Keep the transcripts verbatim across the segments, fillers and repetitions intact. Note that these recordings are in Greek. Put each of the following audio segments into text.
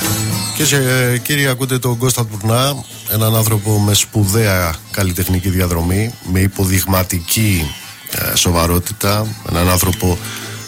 Και σε, κύριοι, ακούτε τον Κώστα Τουρνά, έναν άνθρωπο με σπουδαία καλλιτεχνική διαδρομή, με υποδειγματική ε, σοβαρότητα, έναν άνθρωπο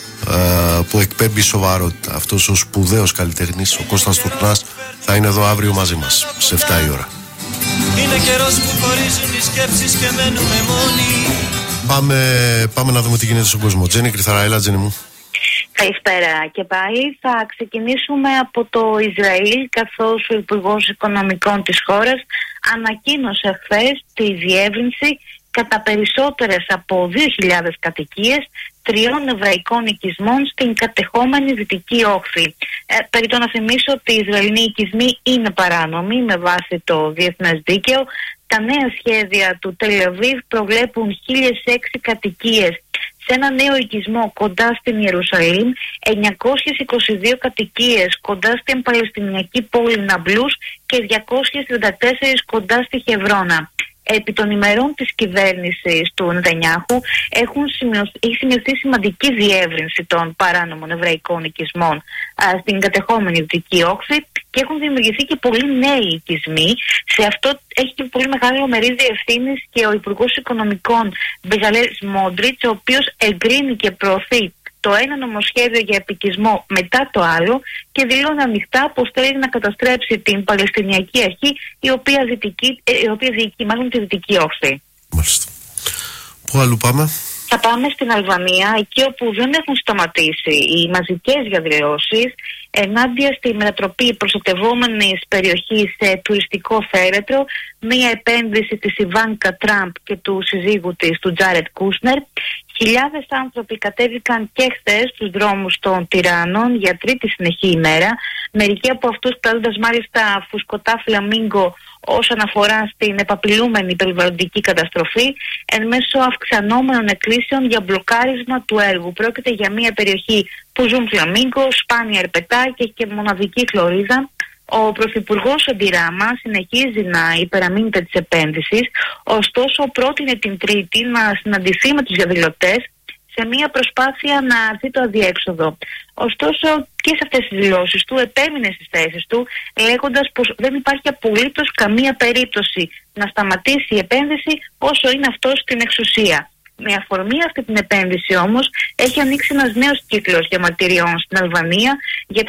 ε, που εκπέμπει σοβαρότητα. Αυτός ο σπουδαίος καλλιτέχνης, ο Κώστας Τουρνάς, θα είναι εδώ αύριο μαζί μας σε εφτά η ώρα. Είναι καιρός που χωρίζουν οι σκέψεις και μένουμε μόνοι. Πάμε, πάμε να δούμε τι γίνεται στον κόσμο. Τζέννη Κρυθαραήλα, Τζέννη μου. Καλησπέρα και πάλι. Θα ξεκινήσουμε από το Ισραήλ, καθώς ο Υπουργός Οικονομικών της χώρας ανακοίνωσε χθες τη διεύρυνση κατά περισσότερες από δύο χιλιάδες κατοικίες τριών εβραϊκών οικισμών στην κατεχόμενη Δυτική Όχθη. Ε, περί το να θυμίσω ότι οι Ισραηλοί οικισμοί είναι παράνομοι με βάση το διεθνές δίκαιο. Τα νέα σχέδια του Τελ Αβίβ προβλέπουν χίλιες έξι κατοικίες σε ένα νέο οικισμό κοντά στην Ιερουσαλήμ, εννιακόσιες είκοσι δύο κατοικίες κοντά στην Παλαιστινιακή πόλη Ναμπλούς και διακόσιες τριάντα τέσσερα κοντά στη Χεβρώνα. Επί των ημερών της κυβέρνησης του Νετανιάχου έχουν σημειωθεί, έχει σημειωθεί σημαντική διεύρυνση των παράνομων εβραϊκών οικισμών α, στην κατεχόμενη Δυτική Όχθη και έχουν δημιουργηθεί και πολλοί νέοι οικισμοί. Σε αυτό έχει και πολύ μεγάλο μερίδιο ευθύνης και ο Υπουργός Οικονομικών Μπεζαλέλ Σμόντριτς, ο οποίος εγκρίνει και προωθεί το ένα νομοσχέδιο για επικισμό μετά το άλλο και δηλώνει ανοιχτά πως θέλει να καταστρέψει την Παλαιστινιακή Αρχή, η οποία, δυτική, η οποία διοικεί μάλλον τη Δυτική Όχθη. Μάλιστα. Πού αλλού πάμε? Θα πάμε στην Αλβανία, εκεί όπου δεν έχουν σταματήσει οι μαζικές διαδηλώσεις ενάντια στη μετατροπή προστατευόμενης περιοχής σε τουριστικό θέρετρο, μια επένδυση της Ιβάνκα Τραμπ και του συζύγου της, του Τζάρετ Κούσνερ. Χιλιάδες άνθρωποι κατέβηκαν και χθες στους δρόμους των Τυράννων για τρίτη συνεχή ημέρα. Μερικοί από αυτούς παίρνοντας μάλιστα φουσκωτά φλαμίγκο όσον αφορά στην επαπειλούμενη περιβαλλοντική καταστροφή, εν μέσω αυξανόμενων εκκλήσεων για μπλοκάρισμα του έργου. Πρόκειται για μια περιοχή που ζουν φλαμίγκο, σπάνια ερπετά και έχει και μοναδική χλωρίδα. Ο Πρωθυπουργός Οντιράμα συνεχίζει να υπεραμείνεται της επένδυσης, ωστόσο πρότεινε την Τρίτη να συναντηθεί με τους διαδηλωτές σε μια προσπάθεια να αρθεί το αδιέξοδο. Ωστόσο και σε αυτές τις δηλώσεις του επέμεινε στις θέσεις του, λέγοντας πως δεν υπάρχει απολύτως καμία περίπτωση να σταματήσει η επένδυση όσο είναι αυτός στην εξουσία. Με αφορμή αυτή την επένδυση όμως έχει ανοίξει ένας νέος κύκλος διαμαρτυριών στην Αλβανία για